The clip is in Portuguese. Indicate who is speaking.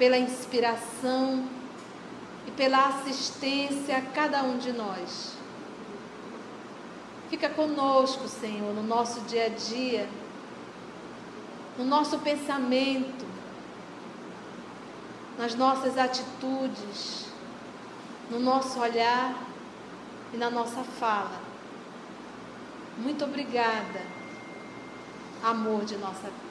Speaker 1: pela inspiração e pela assistência a cada um de nós. Fica conosco, Senhor, no nosso dia a dia, no nosso pensamento, nas nossas atitudes, no nosso olhar e na nossa fala. Muito obrigada, amor de nossa vida.